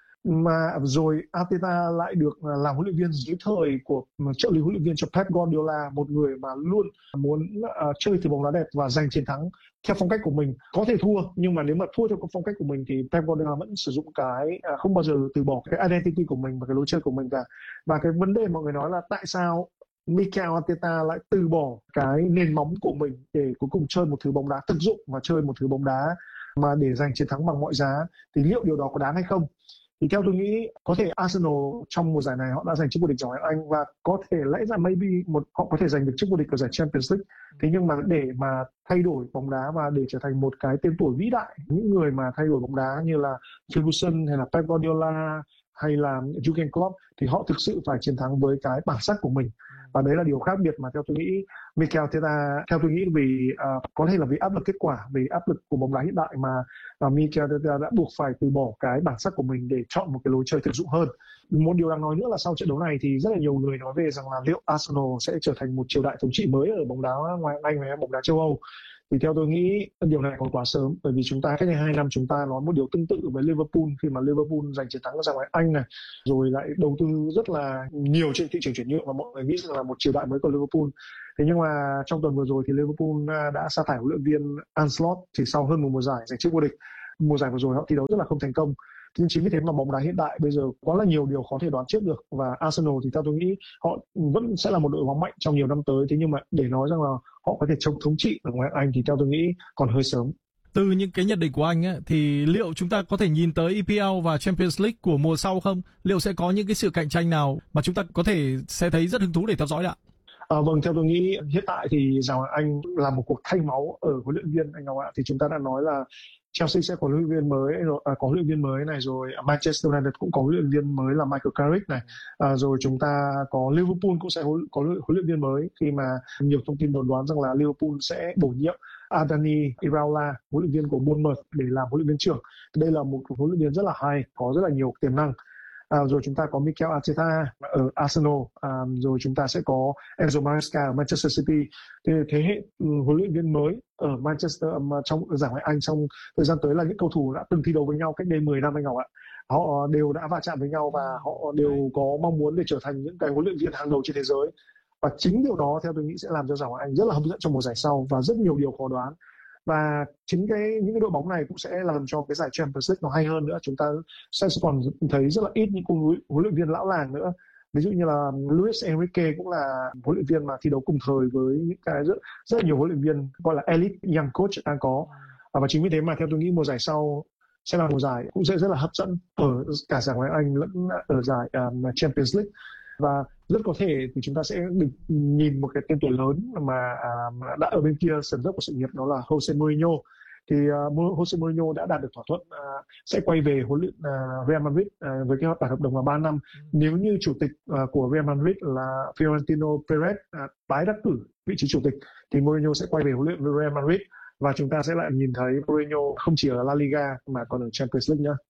Speaker 16: Mà rồi Arteta lại được làm huấn luyện viên dưới thời của trợ lý huấn luyện viên cho Pep Guardiola, một người mà luôn muốn uh, chơi từ bóng đá đẹp và giành chiến thắng theo phong cách của mình. Có thể thua, nhưng mà nếu mà thua theo phong cách của mình thì Pep Guardiola vẫn sử dụng cái uh, không bao giờ từ bỏ cái identity của mình và cái lối chơi của mình cả. Và cái vấn đề mọi người nói là tại sao Mikel Arteta lại từ bỏ cái nền móng của mình để cuối cùng chơi một thứ bóng đá thực dụng và chơi một thứ bóng đá mà để giành chiến thắng bằng mọi giá, thì liệu điều đó có đáng hay không? Thì theo tôi nghĩ có thể Arsenal trong mùa giải này họ đã giành chức vô địch giải Ngoại hạng Anh và có thể lẽ ra maybe một họ có thể giành được chức vô địch ở giải Champions League. Thế nhưng mà để mà thay đổi bóng đá và để trở thành một cái tên tuổi vĩ đại, những người mà thay đổi bóng đá như là Ferguson hay là Pep Guardiola hay là Jurgen Klopp thì họ thực sự phải chiến thắng với cái bản sắc của mình. Và đấy là điều khác biệt mà theo tôi nghĩ Mikel Arteta, theo tôi nghĩ vì uh, có thể là vì áp lực kết quả, vì áp lực của bóng đá hiện đại mà uh, Mikel Arteta đã buộc phải từ bỏ cái bản sắc của mình để chọn một cái lối chơi thực dụng hơn. Một điều đáng nói nữa là sau trận đấu này thì rất là nhiều người nói về rằng là liệu Arsenal sẽ trở thành một triều đại thống trị mới ở bóng đá Ngoại hạng Anh và bóng đá châu Âu. Thì theo tôi nghĩ điều này còn quá sớm, bởi vì chúng ta cách đây hai năm chúng ta nói một điều tương tự với Liverpool khi mà Liverpool giành chiến thắng ở giải Ngoại hạng Anh này, rồi lại đầu tư rất là nhiều trên thị trường chuyển nhượng và mọi người nghĩ rằng là một triều đại mới của Liverpool. Thế nhưng mà trong tuần vừa rồi thì Liverpool đã sa thải huấn luyện viên Ancelotti thì sau hơn một mùa giải giành chức vô địch. Mùa giải vừa rồi họ thi đấu rất là không thành công. Nhưng chính vì thế mà bóng đá hiện đại bây giờ quá là nhiều điều khó thể đoán trước được, và Arsenal thì theo tôi nghĩ họ vẫn sẽ là một đội bóng mạnh trong nhiều năm tới. Thế nhưng mà để nói rằng là họ có thể chống thống trị ở Ngoại hạng Anh thì theo tôi nghĩ còn hơi sớm.
Speaker 8: Từ những cái nhận định của anh ấy, thì liệu chúng ta có thể nhìn tới e pê lờ và Champions League của mùa sau không? Liệu sẽ có những cái sự cạnh tranh nào mà chúng ta có thể sẽ thấy rất hứng thú để theo dõi ạ?
Speaker 16: À, vâng, theo tôi nghĩ hiện tại thì giải Ngoại hạng Anh là một cuộc thay máu ở huấn luyện viên anh Ngọc ạ. Thì chúng ta đã nói là Chelsea sẽ có huấn luyện viên mới, à, có huấn luyện viên mới này, rồi Manchester United cũng có huấn luyện viên mới là Michael Carrick này, à, rồi chúng ta có Liverpool cũng sẽ có huấn luyện viên mới, khi mà nhiều thông tin đồn đoán rằng là Liverpool sẽ bổ nhiệm Adani Iraola, huấn luyện viên của Bournemouth, để làm huấn luyện viên trưởng. Đây là một huấn luyện viên rất là hay, có rất là nhiều tiềm năng. À, rồi chúng ta có Mikel Arteta ở Arsenal, à, rồi chúng ta sẽ có Enzo Maresca ở Manchester City. Thế, thế hệ um, huấn luyện viên mới ở Manchester um, trong giải Ngoại hạng Anh trong thời gian tới là những cầu thủ đã từng thi đấu với nhau cách đây mười năm anh Ngọc ạ. Họ đều đã va chạm với nhau và họ đều có mong muốn để trở thành những cái huấn luyện viên hàng đầu trên thế giới. Và chính điều đó theo tôi nghĩ sẽ làm cho giải Ngoại hạng Anh rất là hấp dẫn trong mùa giải sau và rất nhiều điều khó đoán. Và chính cái những cái đội bóng này cũng sẽ làm cho cái giải Champions League nó hay hơn nữa. Chúng ta sẽ còn thấy rất là ít những huấn luyện viên lão làng nữa. Ví dụ như là Luis Enrique cũng là huấn luyện viên mà thi đấu cùng thời với những cái rất rất là nhiều huấn luyện viên gọi là elite young coach đang có. Và chính vì thế mà theo tôi nghĩ mùa giải sau sẽ là mùa giải cũng sẽ rất là hấp dẫn ở cả giải Ngoại hạng Anh lẫn ở giải um, Champions League. Và rất có thể thì chúng ta sẽ được nhìn một cái tên tuổi lớn mà uh, đã ở bên kia sân dốc của sự nghiệp, đó là Jose Mourinho. Thì uh, Jose Mourinho đã đạt được thỏa thuận uh, sẽ quay về huấn luyện uh, Real Madrid uh, với cái bản hợp đồng là ba năm. Ừ. Nếu như chủ tịch uh, của Real Madrid là Florentino Perez uh, tái đắc cử vị trí chủ tịch thì Mourinho sẽ quay về huấn luyện Real Madrid, và chúng ta sẽ lại nhìn thấy Mourinho không chỉ ở La Liga mà còn ở Champions League nữa.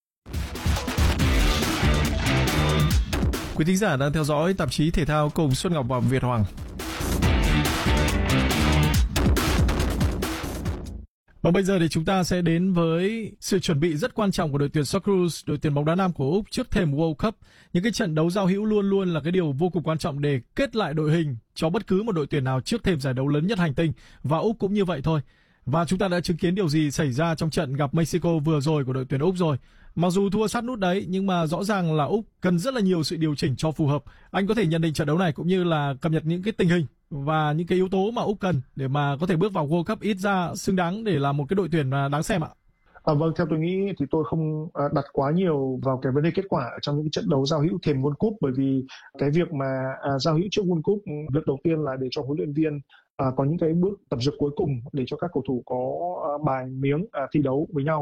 Speaker 8: Quý thính giả đang theo dõi tạp chí thể thao cùng Xuân Ngọc và Việt Hoàng. Và bây giờ thì chúng ta sẽ đến với sự chuẩn bị rất quan trọng của đội tuyển Socceroos, đội tuyển bóng đá nam của Úc trước thềm World Cup. Những cái trận đấu giao hữu luôn luôn là cái điều vô cùng quan trọng để kết lại đội hình cho bất cứ một đội tuyển nào trước thềm giải đấu lớn nhất hành tinh, và Úc cũng như vậy thôi. Và chúng ta đã chứng kiến điều gì xảy ra trong trận gặp Mexico vừa rồi của đội tuyển Úc rồi. Mặc dù thua sát nút đấy, nhưng mà rõ ràng là Úc cần rất là nhiều sự điều chỉnh cho phù hợp. Anh có thể nhận định trận đấu này cũng như là cập nhật những cái tình hình và những cái yếu tố mà Úc cần để mà có thể bước vào World Cup ít ra xứng đáng để là một cái đội tuyển đáng xem ạ.
Speaker 16: À, vâng, theo tôi nghĩ thì tôi không đặt quá nhiều vào cái vấn đề kết quả trong những trận đấu giao hữu thềm World Cup, bởi vì cái việc mà à, giao hữu trước World Cup, việc đầu tiên là để cho huấn luyện viên à, có những cái bước tập dượt cuối cùng để cho các cầu thủ có à, bài miếng à, thi đấu với nhau.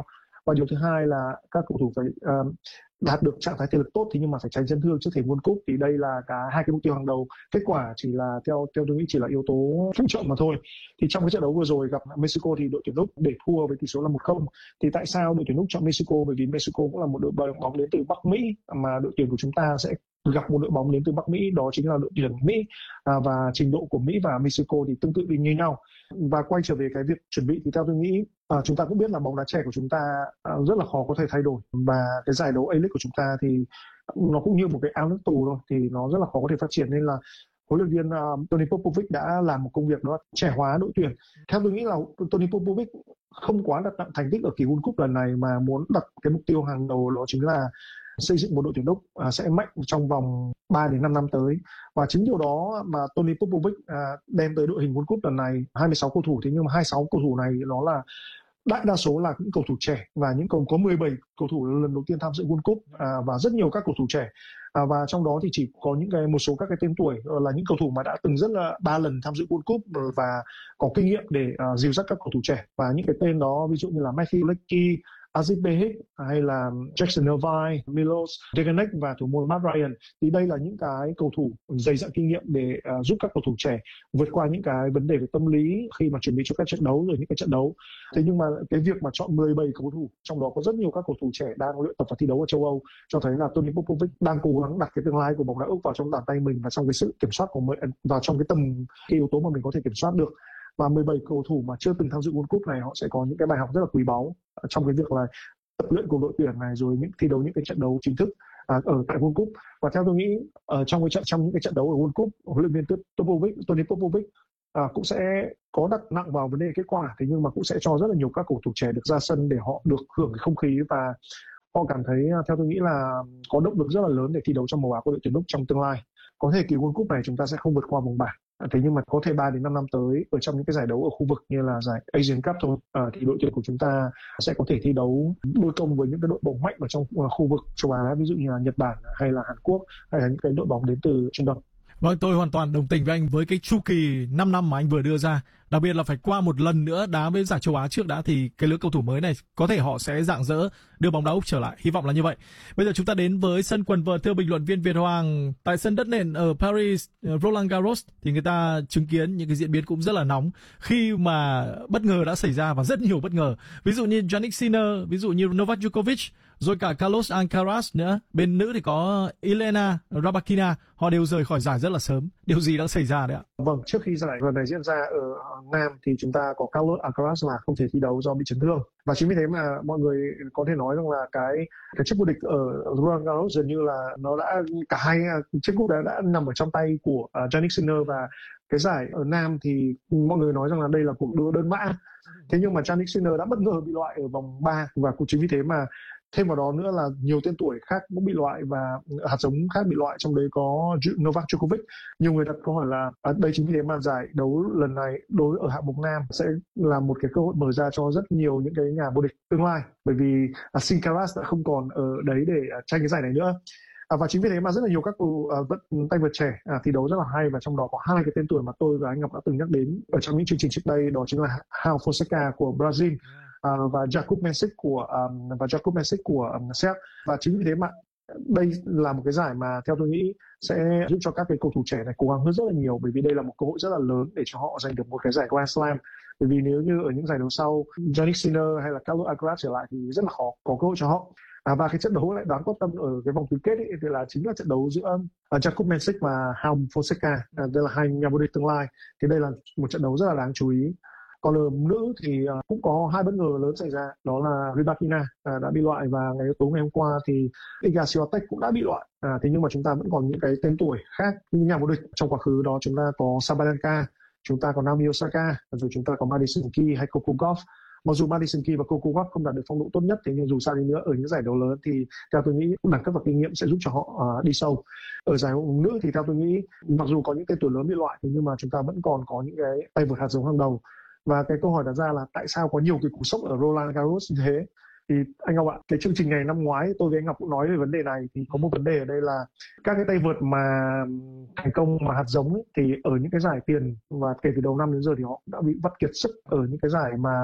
Speaker 16: Và điều thứ hai là các cầu thủ phải uh, đạt được trạng thái thể lực tốt, thì nhưng mà phải tránh chấn thương trước thềm World Cup. Thì đây là cả hai cái mục tiêu hàng đầu. Kết quả chỉ là theo theo tôi nghĩ chỉ là yếu tố phụ trợ mà thôi. Thì trong cái trận đấu vừa rồi gặp Mexico thì đội tuyển Úc để thua với tỷ số là một không. Thì tại sao đội tuyển Úc chọn Mexico? Bởi vì Mexico cũng là một đội bóng đến từ Bắc Mỹ, mà đội tuyển của chúng ta sẽ gặp một đội bóng đến từ Bắc Mỹ, đó chính là đội tuyển Mỹ, à, và trình độ của Mỹ và Mexico thì tương tự như nhau. Và quay trở về cái việc chuẩn bị thì theo tôi nghĩ à, chúng ta cũng biết là bóng đá trẻ của chúng ta à, rất là khó có thể thay đổi, và cái giải đấu A-League của chúng ta thì nó cũng như một cái ao nước tù thôi, thì nó rất là khó có thể phát triển. Nên là huấn luyện viên uh, Tony Popovic đã làm một công việc đó trẻ hóa đội tuyển. Theo tôi nghĩ là Tony Popovic không quá đặt nặng thành tích ở kỳ World Cup lần này, mà muốn đặt cái mục tiêu hàng đầu đó chính là xây dựng một đội tuyển Úc à, sẽ mạnh trong vòng ba đến năm năm tới. Và chính điều đó mà Tony Popovic à, đem tới đội hình World Cup lần này hai mươi sáu cầu thủ. Thế nhưng mà hai mươi sáu cầu thủ này nó là đại đa số là những cầu thủ trẻ, và những cầu có mười bảy cầu thủ lần đầu tiên tham dự World Cup, à, và rất nhiều các cầu thủ trẻ. À, và trong đó thì chỉ có những cái một số các cái tên tuổi là những cầu thủ mà đã từng rất là ba lần tham dự World Cup và có kinh nghiệm để uh, dìu dắt các cầu thủ trẻ. Và những cái tên đó ví dụ như là Matthew Leckie, Aziz Behik hay là Jackson Irvine, Milos Degenek và thủ môn Matt Ryan. Thì đây là những cái cầu thủ dày dặn kinh nghiệm để uh, giúp các cầu thủ trẻ vượt qua những cái vấn đề về tâm lý khi mà chuẩn bị cho các trận đấu rồi những cái trận đấu. Thế nhưng mà cái việc mà chọn mười bảy cầu thủ, trong đó có rất nhiều các cầu thủ trẻ đang luyện tập và thi đấu ở châu Âu, cho thấy là Tony Popovic đang cố gắng đặt cái tương lai của bóng đá Úc vào trong bàn tay mình và trong cái sự kiểm soát của mình, vào trong cái tầm cái yếu tố mà mình có thể kiểm soát được. Và mười bảy cầu thủ mà chưa từng tham dự World Cup này, họ sẽ có những cái bài học rất là quý báu trong cái việc là tập luyện của đội tuyển này, rồi những thi đấu những cái trận đấu chính thức à, ở tại World Cup. Và theo tôi nghĩ ở trong cái trận trong những cái trận đấu ở World Cup, huấn luyện viên Popovic, Tony Popovic à, cũng sẽ có đặt nặng vào vấn đề kết quả, thế nhưng mà cũng sẽ cho rất là nhiều các cầu thủ trẻ được ra sân để họ được hưởng cái không khí, và họ cảm thấy theo tôi nghĩ là có động lực rất là lớn để thi đấu trong màu áo của đội tuyển Úc trong tương lai. Có thể kỳ World Cup này chúng ta sẽ không vượt qua vòng bảng, thế nhưng mà có thể ba đến năm năm tới ở trong những cái giải đấu ở khu vực như là giải Asian Cup thôi, à, thì đội tuyển của chúng ta sẽ có thể thi đấu đôi công với những cái đội bóng mạnh ở trong khu vực châu Á, ví dụ như là Nhật Bản hay là Hàn Quốc hay là những cái đội bóng đến từ Trung Đông.
Speaker 8: Vâng, tôi hoàn toàn đồng tình với anh với cái chu kỳ năm năm mà anh vừa đưa ra. Đặc biệt là phải qua một lần nữa đá với giải châu Á trước đã, thì cái lứa cầu thủ mới này có thể họ sẽ rạng rỡ đưa bóng đá Úc trở lại. Hy vọng là như vậy. Bây giờ chúng ta đến với sân quần vợt. Thưa bình luận viên Việt Hoàng, tại sân đất nền ở Paris, Roland Garros, thì người ta chứng kiến những cái diễn biến cũng rất là nóng khi mà bất ngờ đã xảy ra, và rất nhiều bất ngờ. Ví dụ như Jannik Sinner, ví dụ như Novak Djokovic, rồi cả Carlos Alcaraz nữa. Bên nữ thì có Elena Rybakina, họ đều rời khỏi giải rất là sớm. Điều gì đang xảy ra đấy ạ?
Speaker 16: Vâng, trước khi giải lần này diễn ra ở Nam thì chúng ta có Carlos Alcaraz là không thể thi đấu do bị chấn thương. Và chính vì thế mà mọi người có thể nói rằng là cái cái chức vô địch ở Roland Garros dường như là nó đã cả hai chiếc cúp đã, đã nằm ở trong tay của uh, Jannik Sinner. Và cái giải ở Nam thì mọi người nói rằng là đây là cuộc đua đơn mã. Thế nhưng mà Jannik Sinner đã bất ngờ bị loại ở vòng ba, và cũng chính vì thế mà thêm vào đó nữa là nhiều tên tuổi khác cũng bị loại và hạt giống khác bị loại, trong đấy có Novak Djokovic. Nhiều người đặt câu hỏi là à, đây chính vì thế mà giải đấu lần này đối ở hạng mục nam sẽ là một cái cơ hội mở ra cho rất nhiều những cái nhà vô địch tương lai, bởi vì uh, Sinkaras đã không còn ở đấy để uh, tranh cái giải này nữa. À, và chính vì thế mà rất là nhiều các cầu uh, vận tay vợt trẻ uh, thi đấu rất là hay, và trong đó có hai cái tên tuổi mà tôi và anh Ngọc đã từng nhắc đến ở trong những chương trình trước đây, đó chính là João Fonseca của Brazil Uh, và Jakub Mesic của um, và Jakub Mesic của um, Séc. Và chính vì thế mà đây là một cái giải mà theo tôi nghĩ sẽ giúp cho các cái cầu thủ trẻ này cố gắng hơn rất là nhiều, bởi vì đây là một cơ hội rất là lớn để cho họ giành được một cái giải Grand Slam. Bởi vì nếu như ở những giải đấu sau Jannik Sinner hay là Carlos Alcaraz trở lại thì rất là khó có cơ hội cho họ. À, và cái trận đấu lại đáng quan tâm ở cái vòng tứ kết ấy, thì là chính là trận đấu giữa uh, Jakub Mesic và João Fonseca, uh, đây là hai nhà vô địch tương lai. Thì đây là một trận đấu rất là đáng chú ý. Còn ở nữ thì uh, cũng có hai bất ngờ lớn xảy ra, đó là Rybakina uh, đã bị loại, và ngày tối ngày hôm qua thì Iga Swiatek cũng đã bị loại. Uh, thế nhưng mà chúng ta vẫn còn những cái tên tuổi khác như nhà vô địch trong quá khứ, đó chúng ta có Sabalenka, chúng ta có Naomi Osaka, rồi chúng ta có Madison Keys hay Coco Gauff. Mặc dù Madison Keys và Coco Gauff không đạt được phong độ tốt nhất, thế nhưng dù sao đi nữa ở những giải đấu lớn thì theo tôi nghĩ đẳng cấp và kinh nghiệm sẽ giúp cho họ uh, đi sâu. Ở giải nữ thì theo tôi nghĩ mặc dù có những tên tuổi lớn bị loại, thế nhưng mà chúng ta vẫn còn có những cái tay vợt hạt giống hàng đầu. Và cái câu hỏi đặt ra là tại sao có nhiều cái cú sốc ở Roland Garros như thế? Thì anh Ngọc ạ, cái chương trình này năm ngoái tôi với anh Ngọc cũng nói về vấn đề này, thì có một vấn đề ở đây là các cái tay vợt mà thành công mà hạt giống ấy, thì ở những cái giải tiền và kể từ đầu năm đến giờ thì họ đã bị vắt kiệt sức ở những cái giải mà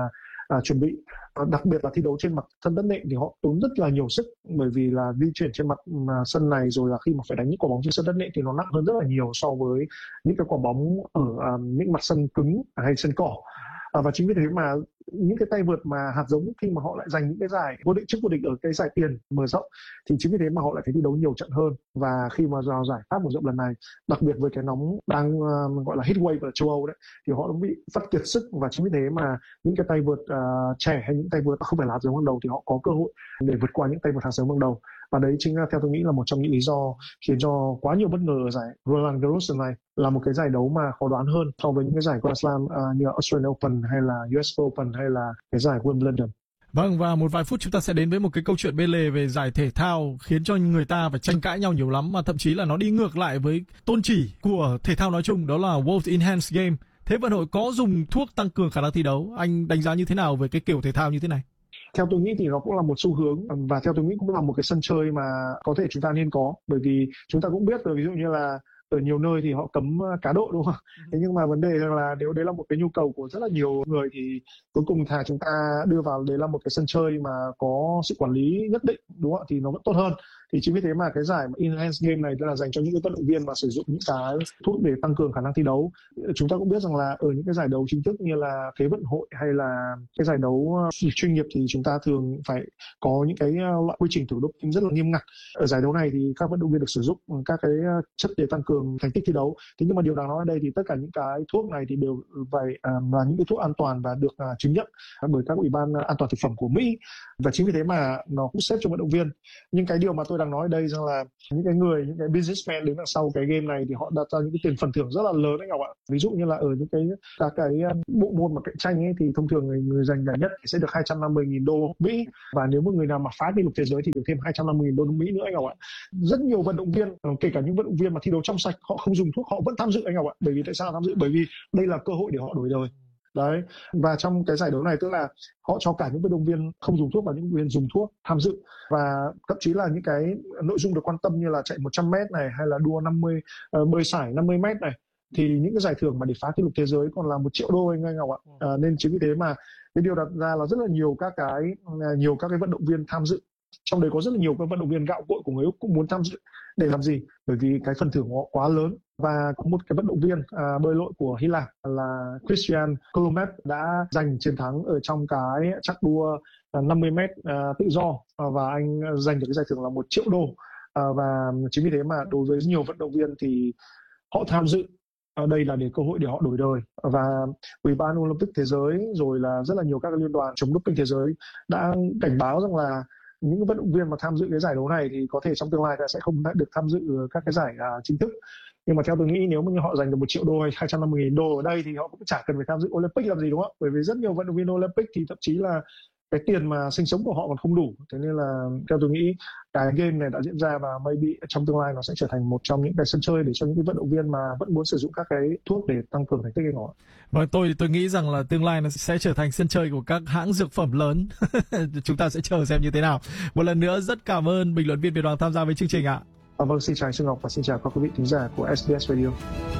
Speaker 16: uh, chuẩn bị. Uh, đặc biệt là thi đấu trên mặt sân đất nện thì họ tốn rất là nhiều sức, bởi vì là di chuyển trên mặt uh, sân này, rồi là khi mà phải đánh những quả bóng trên sân đất nện thì nó nặng hơn rất là nhiều so với những cái quả bóng ở uh, những mặt sân cứng hay sân cỏ. À, và chính vì thế mà những cái tay vợt mà hạt giống khi mà họ lại giành những cái giải vô địch, chức vô địch ở cái giải tiền mở rộng thì chính vì thế mà họ lại phải thi đấu nhiều trận hơn. Và khi mà vào giải Pháp mở rộng lần này, đặc biệt với cái nóng đang uh, gọi là heat wave ở châu Âu đấy, thì họ đã bị vắt kiệt sức, và chính vì thế mà những cái tay vợt uh, trẻ hay những tay vợt không phải là hạt giống hàng đầu thì họ có cơ hội để vượt qua những tay vợt hạt giống hàng đầu. Và đấy chính là theo tôi nghĩ là một trong những lý do khiến cho quá nhiều bất ngờ ở giải Roland Garros này, là một cái giải đấu mà khó đoán hơn so với những cái giải Grand Slam uh, như Australian Open hay là u ét Open hay là cái giải Wimbledon.
Speaker 8: Vâng, và một vài phút chúng ta sẽ đến với một cái câu chuyện bên lề về giải thể thao khiến cho người ta phải tranh cãi nhau nhiều lắm, mà thậm chí là nó đi ngược lại với tôn chỉ của thể thao nói chung, đó là World Enhanced Game. Thế vận hội có dùng thuốc tăng cường khả năng thi đấu? Anh đánh giá như thế nào về cái kiểu thể thao như thế này?
Speaker 16: Theo tôi nghĩ thì nó cũng là một xu hướng, và theo tôi nghĩ cũng là một cái sân chơi mà có thể chúng ta nên có, bởi vì chúng ta cũng biết rồi, ví dụ như là ở nhiều nơi thì họ cấm cá độ, đúng không? Thế nhưng mà vấn đề là nếu đấy là một cái nhu cầu của rất là nhiều người thì cuối cùng thà chúng ta đưa vào đấy là một cái sân chơi mà có sự quản lý nhất định, đúng không? Thì nó vẫn tốt hơn. Thì chính vì thế mà cái giải Enhanced Game này là dành cho những cái vận động viên mà sử dụng những cái thuốc để tăng cường khả năng thi đấu. Chúng ta cũng biết rằng là ở những cái giải đấu chính thức như là Thế vận hội hay là cái giải đấu chuyên nghiệp thì chúng ta thường phải có những cái loại quy trình thử doping rất là nghiêm ngặt. Ở giải đấu này thì các vận động viên được sử dụng các cái chất để tăng cường thành tích thi đấu. Thế nhưng mà điều đáng nói ở đây thì tất cả những cái thuốc này thì đều phải uh, là những cái thuốc an toàn và được uh, chứng nhận bởi các ủy ban an toàn thực phẩm của Mỹ, và chính vì thế mà nó cũng xếp cho vận động viên. Nhưng cái điều mà tôi đang nói ở đây rằng là những cái người, những cái businessman đứng đằng sau cái game này thì họ đặt ra những cái tiền phần thưởng rất là lớn đấy Ngọc ạ. Ví dụ như là ở những cái các cái bộ môn mà cạnh tranh ấy thì thông thường người, người giành giải nhất thì sẽ được hai trăm năm mươi nghìn đô Mỹ, và nếu một người nào mà phá kỷ lục thế giới thì được thêm hai trăm năm mươi nghìn đô Mỹ nữa anh Ngọc ạ. Rất nhiều vận động viên, kể cả những vận động viên mà thi đấu trong sạch, họ không dùng thuốc họ vẫn tham dự anh Ngọc ạ. Bởi vì tại sao tham dự? Bởi vì đây là cơ hội để họ đổi đời. Đấy, và trong cái giải đấu này tức là họ cho cả những vận động viên không dùng thuốc và những vận động viên dùng thuốc tham dự, và thậm chí là những cái nội dung được quan tâm như là chạy một trăm mét này hay là đua năm mươi uh, bơi sải năm mươi mét này, thì những cái giải thưởng mà để phá kỷ lục thế giới còn là một triệu đô anh Ngọc ạ. À, nên chính vì thế mà cái điều đặt ra là rất là nhiều các cái nhiều các cái vận động viên tham dự, trong đấy có rất là nhiều các vận động viên gạo cội của người Úc cũng muốn tham dự. Để làm gì? Bởi vì cái phần thưởng họ quá lớn. Và có một cái vận động viên à, bơi lội của Hy Lạp là Christian Kolomet đã giành chiến thắng ở trong cái chắc đua năm mươi mét à, tự do, à, và anh giành được cái giải thưởng là một triệu đô. À, và chính vì thế mà đối với nhiều vận động viên thì họ tham dự ở đây là để cơ hội để họ đổi đời. Và Ủy ban Olympic thế giới rồi là rất là nhiều các liên đoàn chống doping thế giới đã cảnh báo rằng là những vận động viên mà tham dự cái giải đấu này thì có thể trong tương lai sẽ không được tham dự các cái giải uh, chính thức. Nhưng mà theo tôi nghĩ nếu mà họ giành được một triệu đô hay hai trăm năm mươi nghìn đô ở đây thì họ cũng chả cần phải tham dự Olympic làm gì, đúng không? Bởi vì rất nhiều vận động viên Olympic thì thậm chí là cái tiền mà sinh sống của họ còn không đủ. Thế nên là theo tôi nghĩ cái game này đã diễn ra và maybe trong tương lai nó sẽ trở thành một trong những cái sân chơi để cho những cái vận động viên mà vẫn muốn sử dụng các cái thuốc để tăng cường thành tích của họ.
Speaker 8: Vâng, tôi tôi nghĩ rằng là tương lai nó sẽ trở thành sân chơi của các hãng dược phẩm lớn. Chúng ta sẽ chờ xem như thế nào. Một lần nữa rất cảm ơn bình luận viên Việt Hoàng tham gia với chương trình ạ.
Speaker 16: À, vâng, xin chào anh Xuân Ngọc và xin chào các quý vị thính giả của ét bê ét Radio.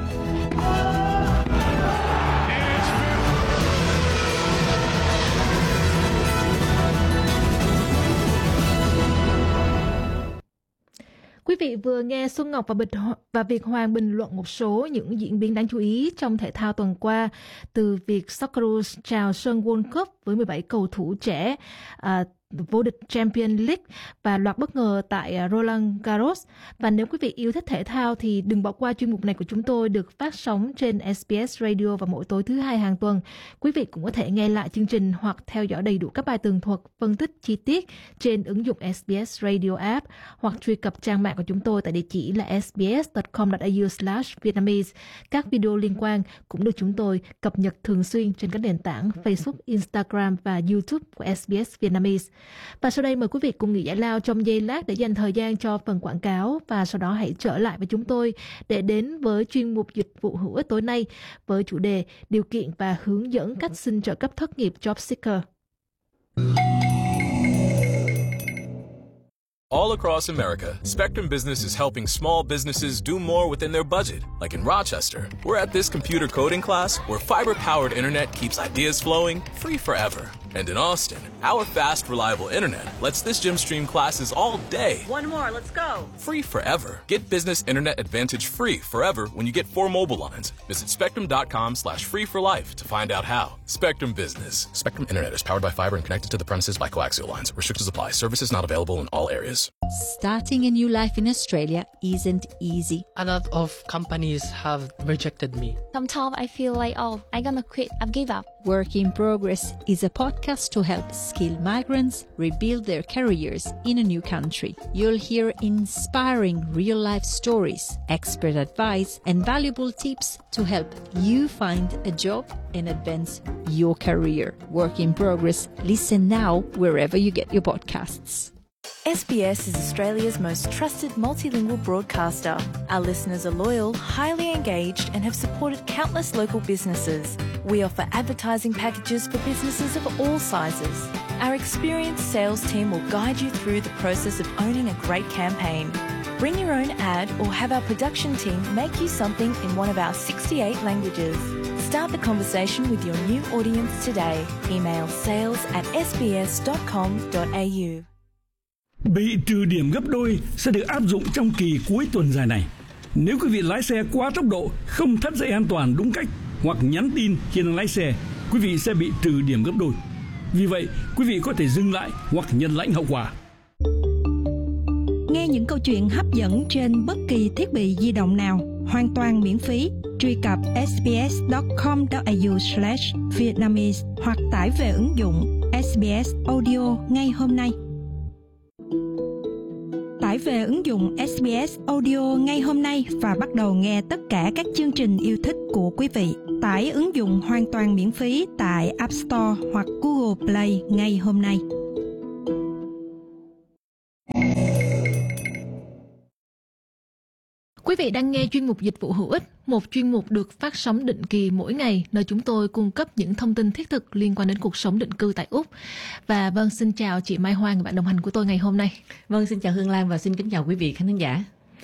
Speaker 6: Quý vị vừa nghe Xuân Ngọc và, Bịch và Việt Hoàng bình luận một số những diễn biến đáng chú ý trong thể thao tuần qua, từ việc Socceroos chào sân World Cup với mười bảy cầu thủ trẻ, à, vô địch Champions League và loạt bất ngờ tại Roland Garros. Và nếu quý vị yêu thích thể thao thì đừng bỏ qua chuyên mục này của chúng tôi được phát sóng trên ét bê ét Radio vào mỗi tối thứ hai hàng tuần. Quý vị cũng có thể nghe lại chương trình hoặc theo dõi đầy đủ các bài tường thuật, phân tích chi tiết trên ứng dụng ét bê ét Radio app, hoặc truy cập trang mạng của chúng tôi tại địa chỉ là sbs chấm com chấm au slash vietnamese. Các video liên quan cũng được chúng tôi cập nhật thường xuyên trên các nền tảng Facebook, Instagram và YouTube của ét bê ét Vietnamese. Và sau đây mời quý vị cùng nghỉ giải lao trong giây lát để dành thời gian cho phần quảng cáo, và sau đó hãy trở lại với chúng tôi để đến với chuyên mục dịch vụ hữu ích tối nay với chủ đề điều kiện và hướng dẫn cách xin trợ cấp thất nghiệp Job Seeker.
Speaker 17: All across America, Spectrum Business is helping small businesses do more within their budget. Like in Rochester, we're at this computer coding class where fiber-powered internet keeps ideas flowing free forever. And in Austin, our fast, reliable internet lets this gym stream classes all day.
Speaker 18: One more, let's go.
Speaker 17: Free forever. Get Business Internet Advantage free forever when you get four mobile lines. Visit spectrum.com slash free for life to find out how. Spectrum Business. Spectrum Internet is powered by fiber and connected to the premises by coaxial lines. Restrictions apply. Services not available in all areas.
Speaker 12: Starting a new life in Australia isn't easy.
Speaker 13: A lot of companies have rejected me.
Speaker 14: Sometimes I feel like, oh, I'm gonna quit. I've give up.
Speaker 12: Work in Progress is a podcast to help skilled migrants rebuild their careers in a new country. You'll hear inspiring real-life stories, expert advice, and valuable tips to help you find a job and advance your career. Work in Progress. Listen now wherever you get your podcasts.
Speaker 1: S B S is Australia's most trusted multilingual broadcaster. Our listeners are loyal, highly engaged, and have supported countless local businesses. We offer advertising packages for businesses of all sizes. Our experienced sales team will guide you through the process of owning a great campaign. Bring your own ad or have our production team make you something in one of our sixty-eight languages. Start the conversation with your new audience today. Email sales at s b s dot com dot a u.
Speaker 19: Bị trừ điểm gấp đôi sẽ được áp dụng trong kỳ cuối tuần dài này. Nếu quý vị lái xe quá tốc độ, không thắt dây an toàn đúng cách hoặc nhắn tin khi đang lái xe, quý vị sẽ bị trừ điểm gấp đôi. Vì vậy, quý vị có thể dừng lại hoặc nhận lãnh hậu quả.
Speaker 20: Nghe những câu chuyện hấp dẫn trên bất kỳ thiết bị di động nào, hoàn toàn miễn phí. Truy cập s b s dot com dot a u slash vietnamese hoặc tải về ứng dụng ét bê ét Audio ngay hôm nay. Tải về ứng dụng ét bê ét Audio ngay hôm nay và bắt đầu nghe tất cả các chương trình yêu thích của quý vị. Tải ứng dụng hoàn toàn miễn phí tại App Store hoặc Google Play ngay hôm nay.
Speaker 6: Quý vị đang nghe chuyên mục Dịch vụ hữu ích, một chuyên mục được phát sóng định kỳ mỗi ngày, nơi chúng tôi cung cấp những thông tin thiết thực liên quan đến cuộc sống định cư tại Úc. Và vâng, xin chào chị Mai Hoa, người bạn đồng hành của tôi ngày hôm nay.
Speaker 21: Vâng, xin chào Hương Lan và xin kính chào quý vị khán giả.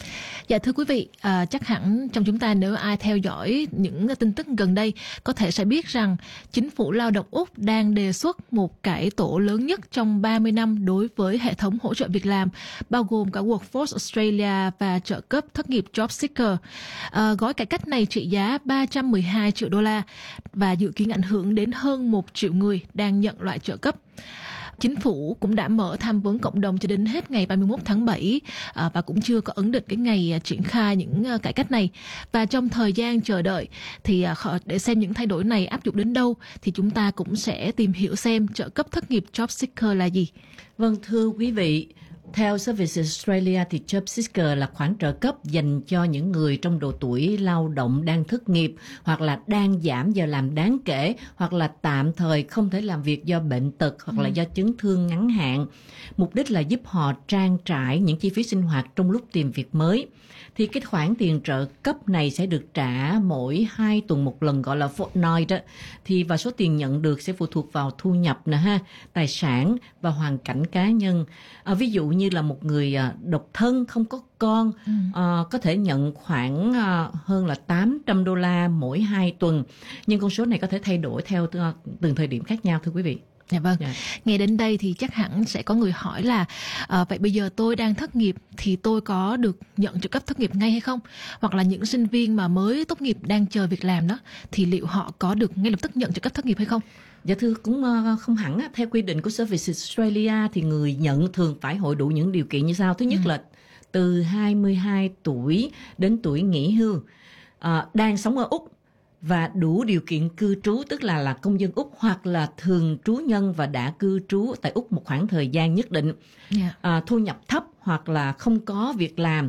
Speaker 6: Dạ thưa quý vị, à, chắc hẳn trong chúng ta nếu ai theo dõi những tin tức gần đây có thể sẽ biết rằng chính phủ lao động Úc đang đề xuất một cải tổ lớn nhất trong ba mươi năm đối với hệ thống hỗ trợ việc làm, bao gồm cả Workforce Australia và trợ cấp thất nghiệp Job Seeker. À, gói cải cách này trị giá ba trăm mười hai triệu đô la và dự kiến ảnh hưởng đến hơn một triệu người đang nhận loại trợ cấp. Chính phủ cũng đã mở tham vấn cộng đồng cho đến hết ngày ba mươi mốt tháng bảy à, và cũng chưa có ấn định cái ngày à, triển khai những à, cải cách này. Và trong thời gian chờ đợi thì à, để xem những thay đổi này áp dụng đến đâu thì chúng ta cũng sẽ tìm hiểu xem trợ cấp thất nghiệp Job Seeker là gì.
Speaker 21: Vâng, thưa quý vị, theo Services Australia thì Job Seeker là khoản trợ cấp dành cho những người trong độ tuổi lao động đang thất nghiệp hoặc là đang giảm giờ làm đáng kể hoặc là tạm thời không thể làm việc do bệnh tật hoặc là do chấn thương ngắn hạn. Mục đích là giúp họ trang trải những chi phí sinh hoạt trong lúc tìm việc mới. Thì cái khoản tiền trợ cấp này sẽ được trả mỗi hai tuần một lần, gọi là fortnight đó. Thì và số tiền nhận được sẽ phụ thuộc vào thu nhập nè ha, tài sản và hoàn cảnh cá nhân. À, ví dụ như là một người à, độc thân không có con ừ. à, có thể nhận khoảng à, hơn là tám trăm đô la mỗi hai tuần. Nhưng con số này có thể thay đổi theo từng thời điểm khác nhau thưa quý vị.
Speaker 6: Dạ vâng, dạ. Nghe đến đây thì chắc hẳn sẽ có người hỏi là à, vậy bây giờ tôi đang thất nghiệp thì tôi có được nhận trợ cấp thất nghiệp ngay hay không? Hoặc là những sinh viên mà mới tốt nghiệp đang chờ việc làm đó thì liệu họ có được ngay lập tức nhận trợ cấp thất nghiệp hay không?
Speaker 21: Dạ thưa, cũng uh, không hẳn. Theo quy định của Services Australia thì người nhận thường phải hội đủ những điều kiện như sau. Thứ nhất ừ. là từ hai mươi hai tuổi đến tuổi nghỉ hưu, uh, đang sống ở Úc và đủ điều kiện cư trú, tức là là công dân Úc hoặc là thường trú nhân và đã cư trú tại Úc một khoảng thời gian nhất định. Yeah. À, thu nhập thấp hoặc là không có việc làm,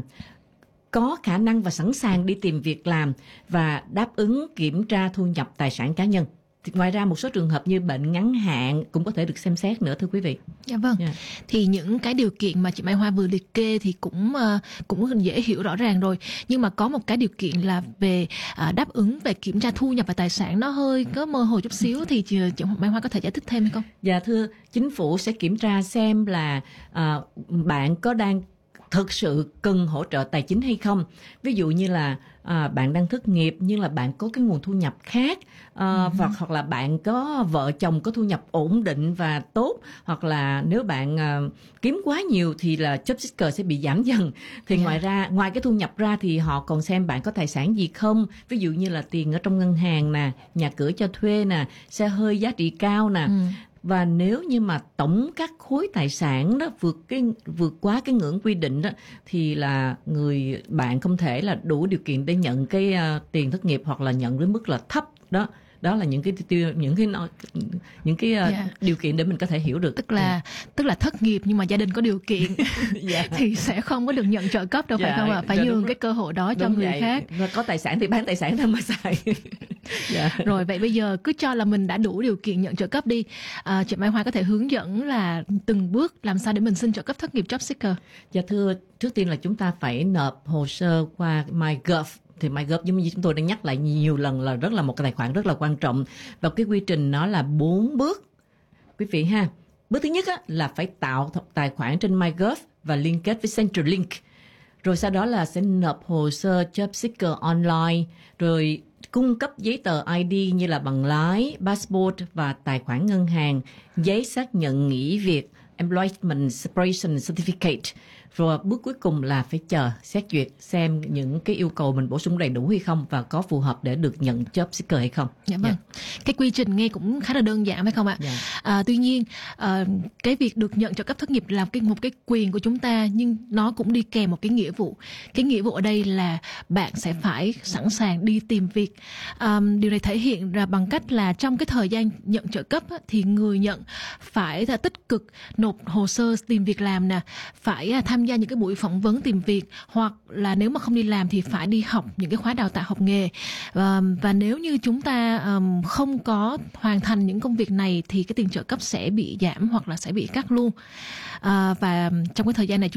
Speaker 21: có khả năng và sẵn sàng đi tìm việc làm và đáp ứng kiểm tra thu nhập tài sản cá nhân. Thì ngoài ra một số trường hợp như bệnh ngắn hạn cũng có thể được xem xét nữa thưa quý vị.
Speaker 6: Dạ vâng. Yeah. Thì những cái điều kiện mà chị Mai Hoa vừa liệt kê thì cũng uh, cũng dễ hiểu rõ ràng rồi. Nhưng mà có một cái điều kiện là về uh, đáp ứng về kiểm tra thu nhập và tài sản, nó hơi có mơ hồ chút xíu, thì chị, chị Mai Hoa có thể giải thích thêm hay không?
Speaker 21: Dạ thưa, chính phủ sẽ kiểm tra xem là uh, bạn có đang thực sự cần hỗ trợ tài chính hay không. Ví dụ như là à, bạn đang thất nghiệp nhưng là bạn có cái nguồn thu nhập khác, à, ừ. và hoặc là bạn có vợ chồng có thu nhập ổn định và tốt, hoặc là nếu bạn à, kiếm quá nhiều thì là job seeker sẽ bị giảm dần. Thì yeah. ngoài ra ngoài cái thu nhập ra thì họ còn xem bạn có tài sản gì không, ví dụ như là tiền ở trong ngân hàng nè, nhà cửa cho thuê nè, xe hơi giá trị cao nè. Ừ. Và nếu như mà tổng các khối tài sản đó vượt cái vượt quá cái ngưỡng quy định đó, thì là người bạn không thể là đủ điều kiện để nhận cái uh, tiền thất nghiệp, hoặc là nhận với mức là thấp đó. Đó là những cái tiêu những cái những cái uh, yeah. điều kiện để mình có thể hiểu được.
Speaker 6: Tức là yeah. tức là thất nghiệp nhưng mà gia đình có điều kiện yeah. thì sẽ không có được nhận trợ cấp đâu, yeah. phải không ạ? Phải nhường cái cơ hội đó cho người vậy. khác.
Speaker 21: Và có tài sản thì bán tài sản ra mà xài.
Speaker 6: yeah. Rồi vậy bây giờ cứ cho là mình đã đủ điều kiện nhận trợ cấp đi. À, chị Mai Hoa có thể hướng dẫn là từng bước làm sao để mình xin trợ cấp thất nghiệp job seeker?
Speaker 21: Dạ thưa, trước tiên là chúng ta phải nộp hồ sơ qua MyGov. Thì MyGov giống như chúng tôi đã nhắc lại nhiều lần là rất là một cái tài khoản rất là quan trọng. Và cái quy trình nó là bốn bước quý vị ha. Bước thứ nhất á, là phải tạo tài khoản trên MyGov và liên kết với Centrelink. Rồi sau đó là sẽ nộp hồ sơ job seeker online, rồi cung cấp giấy tờ i đê như là bằng lái, passport và tài khoản ngân hàng, giấy xác nhận nghỉ việc, Employment Separation Certificate. Rồi bước cuối cùng là phải chờ xét duyệt xem những cái yêu cầu mình bổ sung đầy đủ hay không và có phù hợp để được nhận job seeker hay không.
Speaker 6: Dạ vâng. Yeah. Cái quy trình nghe cũng khá là đơn giản phải không ạ? Yeah. À, tuy nhiên à, cái việc được nhận trợ cấp thất nghiệp là cái một cái quyền của chúng ta, nhưng nó cũng đi kèm một cái nghĩa vụ. Cái nghĩa vụ ở đây là bạn sẽ phải sẵn sàng đi tìm việc. À, điều này thể hiện ra bằng cách là trong cái thời gian nhận trợ cấp á, thì người nhận phải là tích cực nộp hồ sơ tìm việc làm nè, phải tham gia những cái buổi phỏng vấn tìm việc, hoặc là nếu mà không đi làm thì phải đi học những cái khóa đào tạo học nghề. Và, và nếu như chúng ta um, không có hoàn thành những công việc này thì cái tiền trợ cấp sẽ bị giảm hoặc là sẽ bị cắt luôn. À, và trong cái thời gian này